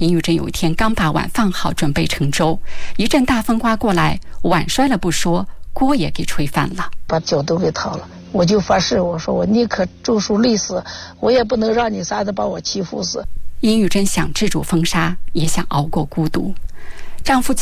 殷玉珍有一天刚把碗放好，准备盛粥，一阵大风刮过来，碗摔了不说，锅也给吹翻了， 把酒都给掏了。我就发誓，我说我宁可中暑累死，我也不能让你仨子把我欺负死。 殷玉珍想制住风沙，也想熬过孤独。丈夫